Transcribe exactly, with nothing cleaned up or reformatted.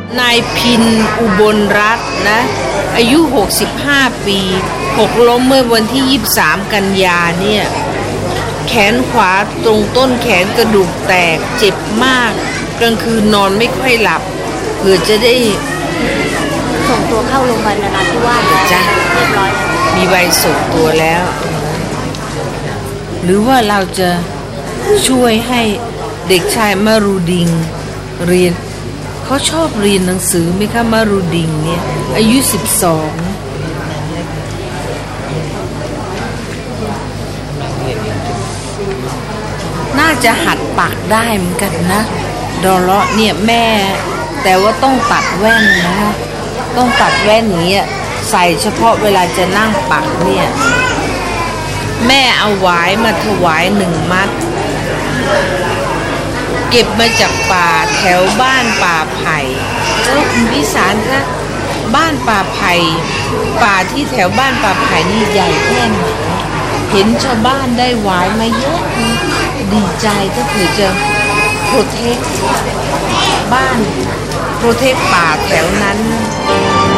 นายพินอุบลรัตน์นะอายุหกสิบห้าปีหกล้มเมื่อวันที่ยี่สิบสามกันยาเนี่ยแขนขวาตรงต้นแขนกระดูกแตกเจ็บมากกลางคืนนอนไม่ค่อยหลับเพื่อจะได้ส่งตัวเข้าโรงพยาบาลนราธิวาสแล้วเรียบร้อยแล้วมีใบส่งตัวแล้วหรือว่าเราจะช่วยให้เด็กชายมารูดิงเรียนเขาชอบเรียนหนังสือไหมคะมารูดิงเนี่ยอายุสิบสองน่าจะหัดปักได้เหมือนกันนะดอลเลาะเนี่ยแม่แต่ว่าต้องตัดแว่นนะต้องตัดแว่นอย่างเงี้ยใส่เฉพาะเวลาจะนั่งปักเนี่ยแม่เอาหวายมาถวายหนึ่งมัดเก็บมาจากป่าแถวบ้านป่าไผ่แล้วคุณพิสารคะบ้านป่าไผ่ป่าที่แถวบ้านป่าไผ่นี่ใหญ่แค่ไหนเห็นชาวบ้านได้หวายมาเยอะดีใจก็คือจะโปรเทคบ้านโปรเทคป่าแถวนั้น